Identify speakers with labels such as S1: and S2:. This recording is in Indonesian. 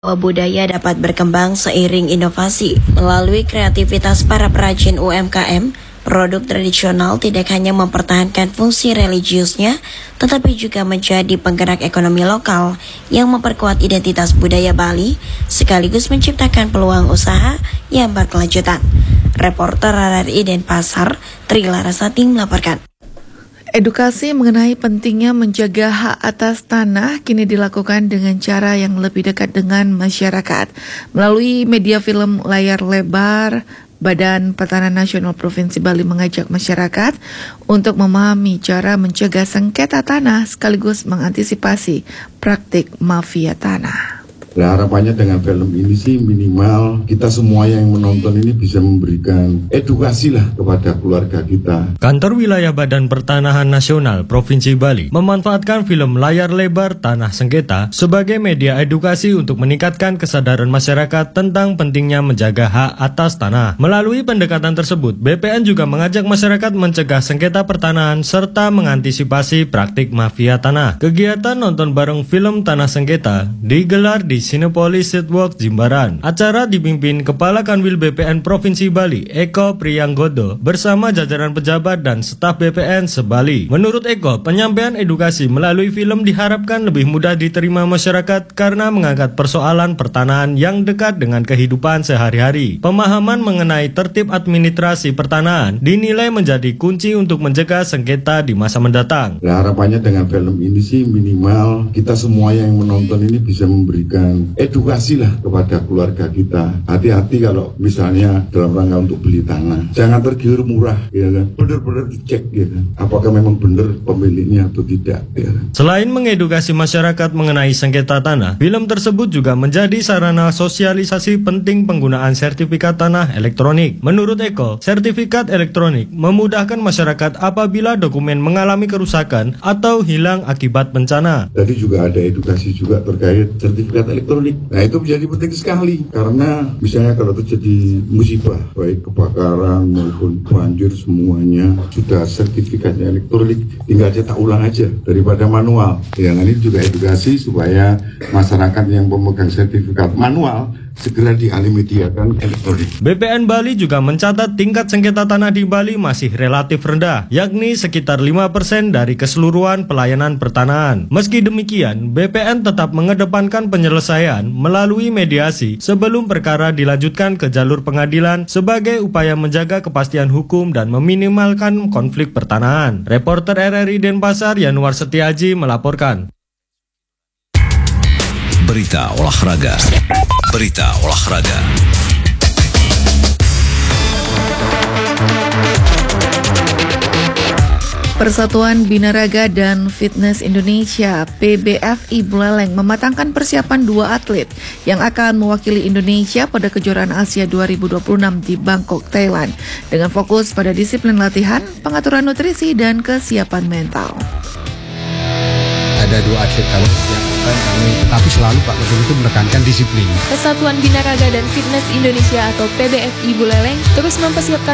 S1: Budaya dapat berkembang seiring inovasi. Melalui kreativitas para perajin UMKM, produk tradisional tidak hanya mempertahankan fungsi religiusnya, tetapi juga menjadi penggerak ekonomi lokal yang memperkuat identitas budaya Bali, sekaligus menciptakan peluang usaha yang berkelanjutan. Reporter RRI Denpasar, Tri Larasati melaporkan.
S2: Edukasi mengenai pentingnya menjaga hak atas tanah kini dilakukan dengan cara yang lebih dekat dengan masyarakat. Melalui media film layar lebar, Badan Pertanahan Nasional Provinsi Bali mengajak masyarakat untuk memahami cara mencegah sengketa tanah sekaligus mengantisipasi praktik mafia tanah.
S3: Nah, harapannya dengan film ini sih minimal kita semua yang menonton ini bisa memberikan edukasi lah kepada keluarga kita.
S4: Kantor Wilayah Badan Pertanahan Nasional Provinsi Bali memanfaatkan film layar lebar Tanah Sengketa sebagai media edukasi untuk meningkatkan kesadaran masyarakat tentang pentingnya menjaga hak atas tanah. Melalui pendekatan tersebut, BPN juga mengajak masyarakat mencegah sengketa pertanahan serta mengantisipasi praktik mafia tanah. Kegiatan nonton bareng film Tanah Sengketa digelar di Sinepolis Streetwalk Jimbaran. Acara dipimpin Kepala Kanwil BPN Provinsi Bali, Eko Priyanggodo, bersama jajaran pejabat dan staf BPN se-Bali. Menurut Eko, penyampaian edukasi melalui film diharapkan lebih mudah diterima masyarakat karena mengangkat persoalan pertanahan yang dekat dengan kehidupan sehari-hari. Pemahaman mengenai tertib administrasi pertanahan dinilai menjadi kunci untuk mencegah sengketa di masa mendatang.
S3: Nah, harapannya dengan film ini sih minimal kita semua yang menonton ini bisa memberikan edukasi lah kepada keluarga kita. Hati-hati kalau misalnya dalam rangka untuk beli tanah, jangan tergiur murah, ya kan? Benar-benar dicek, ya kan? Apakah memang benar pemiliknya atau tidak, ya kan?
S4: Selain mengedukasi masyarakat mengenai sengketa tanah, film tersebut juga menjadi sarana sosialisasi penting penggunaan sertifikat tanah elektronik. Menurut Eko, sertifikat elektronik memudahkan masyarakat apabila dokumen mengalami kerusakan atau hilang akibat bencana.
S3: Tadi juga ada edukasi juga terkait sertifikat elektronik. Nah, itu menjadi penting sekali karena misalnya kalau terjadi musibah baik kebakaran maupun banjir semuanya sudah sertifikatnya elektronik, tinggal cetak ulang aja daripada manual. Yang ini juga edukasi supaya masyarakat yang pemegang sertifikat manual segera dialih mediakan elektronik.
S4: BPN Bali juga mencatat tingkat sengketa tanah di Bali masih relatif rendah, yakni sekitar 5% dari keseluruhan pelayanan pertanahan. Meski demikian, BPN tetap mengedepankan penyelesaian melalui mediasi sebelum perkara dilanjutkan ke jalur pengadilan sebagai upaya menjaga kepastian hukum dan meminimalkan konflik pertanahan. Reporter RRI Denpasar Yanuar Setiaji melaporkan.
S5: Berita olahraga.
S2: Persatuan Binaraga dan Fitness Indonesia (PBFI) Buleleng mematangkan persiapan 2 atlet yang akan mewakili Indonesia pada kejuaraan Asia 2026 di Bangkok, Thailand, dengan fokus pada disiplin latihan, pengaturan nutrisi, dan kesiapan mental.
S6: Ada 2 atlet kami tapi selalu Pak betul-betul menekankan disiplin.
S7: Persatuan Binaraga dan Fitness Indonesia atau PBFI Buleleng terus mempersiapkan